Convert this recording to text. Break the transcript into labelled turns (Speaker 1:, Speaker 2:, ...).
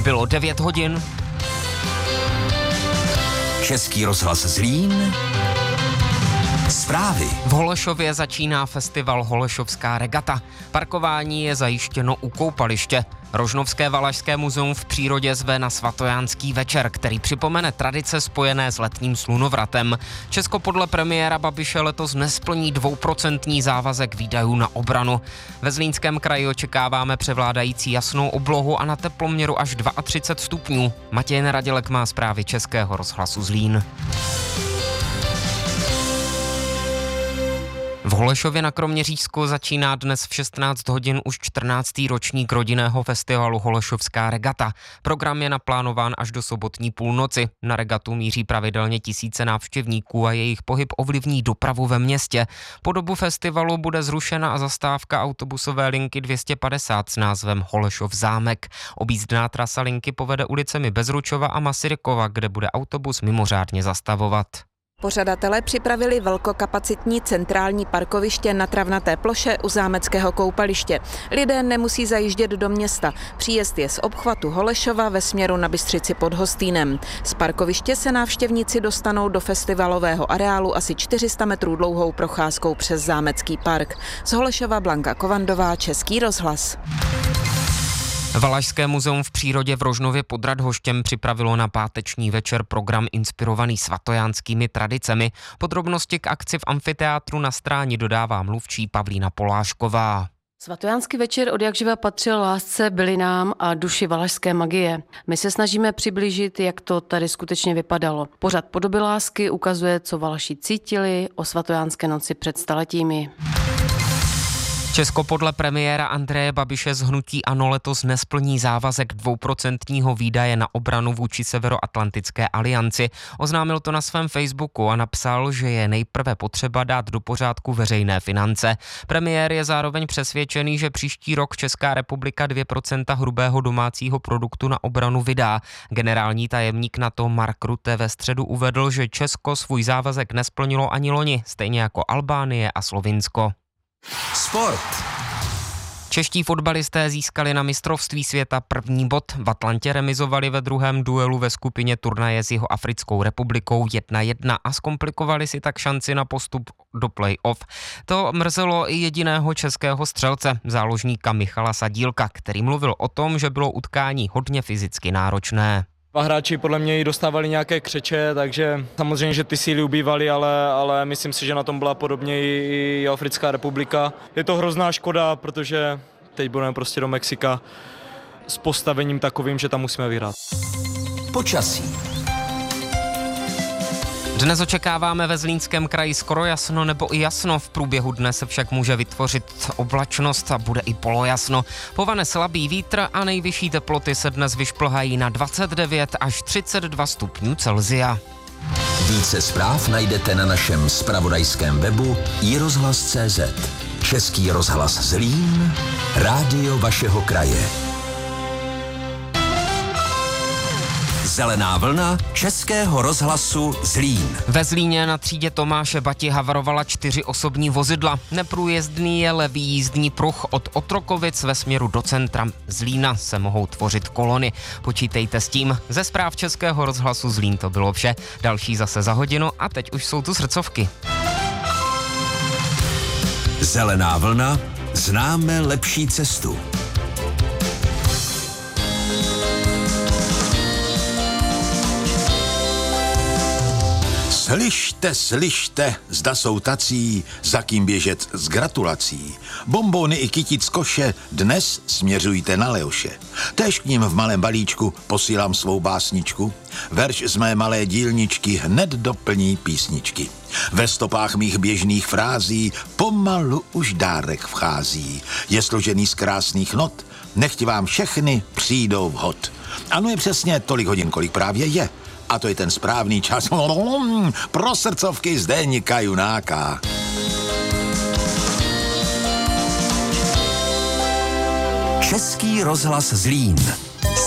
Speaker 1: Bylo 9 hodin.
Speaker 2: Český rozhlas Zlín. Zprávy.
Speaker 1: V Holešově začíná festival Holešovská regata. Parkování je zajištěno u koupaliště. Rožnovské Valašské muzeum v přírodě zve na svatojánský večer, který připomene tradice spojené s letním slunovratem. Česko podle premiéra Babiše letos nesplní 2% závazek výdajů na obranu. Ve Zlínském kraji očekáváme převládající jasnou oblohu a na teploměru až 32 stupňů. Matěj Neradilek má zprávy Českého rozhlasu Zlín. V Holešově na Kroměřížsku začíná dnes v 16 hodin už 14. ročník rodinného festivalu Holešovská regata. Program je naplánován až do sobotní půlnoci. Na regatu míří pravidelně tisíce návštěvníků a jejich pohyb ovlivní dopravu ve městě. Po dobu festivalu bude zrušena zastávka autobusové linky 250 s názvem Holešov zámek. Objízdná trasa linky povede ulicemi Bezručova a Masarykova, kde bude autobus mimořádně zastavovat.
Speaker 3: Pořadatelé připravili velkokapacitní centrální parkoviště na travnaté ploše u zámeckého koupaliště. Lidé nemusí zajíždět do města. Příjezd je z obchvatu Holešova ve směru na Bystřici pod Hostýnem. Z parkoviště se návštěvníci dostanou do festivalového areálu asi 400 metrů dlouhou procházkou přes zámecký park. Z Holešova Blanka Kovandová, Český rozhlas.
Speaker 1: Valašské muzeum v přírodě v Rožnově pod Radhoštěm připravilo na páteční večer program inspirovaný svatojánskými tradicemi. Podrobnosti k akci v amfiteátru na Stráni dodává mluvčí Pavlína Polášková.
Speaker 4: Svatojánský večer od jakživa patřil lásce, bylinám a duši valašské magie. My se snažíme přiblížit, jak to tady skutečně vypadalo. Pořad Podoby lásky ukazuje, co Valaši cítili o svatojánské noci před staletími.
Speaker 1: Česko podle premiéra Andreje Babiše z hnutí ANO letos nesplní závazek 2% výdaje na obranu vůči Severoatlantické alianci. Oznámil to na svém Facebooku a napsal, že je nejprve potřeba dát do pořádku veřejné finance. Premiér je zároveň přesvědčený, že příští rok Česká republika 2% hrubého domácího produktu na obranu vydá. Generální tajemník NATO Mark Rutte ve středu uvedl, že Česko svůj závazek nesplnilo ani loni, stejně jako Albánie a Slovinsko.
Speaker 2: Sport.
Speaker 1: Čeští fotbalisté získali na mistrovství světa první bod. V Atlantě remizovali ve druhém duelu ve skupině turnaje s Jihoafrickou republikou 1-1 a zkomplikovali si tak šanci na postup do play-off. To mrzelo i jediného českého střelce, záložníka Michala Sadílka, který mluvil o tom, že bylo utkání hodně fyzicky náročné.
Speaker 5: Dva hráči podle mě i dostávali nějaké křeče, takže samozřejmě, že ty síly ubývaly, ale myslím si, že na tom byla podobně i Africká republika. Je to hrozná škoda, protože teď budeme prostě do Mexika s postavením takovým, že tam musíme vyhrát.
Speaker 2: Počasí.
Speaker 1: Dnes očekáváme ve Zlínském kraji skoro jasno nebo i jasno. V průběhu dne se však může vytvořit oblačnost a bude i polojasno. Povane slabý vítr a nejvyšší teploty se dnes vyšplhají na 29 až 32 stupňů Celsia.
Speaker 2: Více zpráv najdete na našem zpravodajském webu iRozhlas.cz. Český rozhlas Zlín, rádio vašeho kraje. Zelená vlna Českého rozhlasu Zlín.
Speaker 1: Ve Zlíně na třídě Tomáše Bati havarovala 4 osobní vozidla. Neprůjezdný je levý jízdní pruh. Od Otrokovic ve směru do centra Zlína se mohou tvořit kolony. Počítejte s tím. Ze zpráv Českého rozhlasu Zlín to bylo vše. Další zase za hodinu a teď už jsou tu srdcovky.
Speaker 2: Zelená vlna, známe lepší cestu.
Speaker 6: Slyšte, slyšte, zda jsou tací, za kým běžet s gratulací. Bonbony i kytic koše dnes směřujte na Leoše. Též k ním v malém balíčku posílám svou básničku. Verš z mé malé dílničky hned doplní písničky. Ve stopách mých běžných frází pomalu už dárek vchází. Je složený z krásných not, nechť vám všechny přijdou vhod. Ano, je přesně tolik hodin, kolik právě je. A to je ten správný čas pro srdcovky Zdeňka Junáka.
Speaker 2: Český rozhlas Zlín.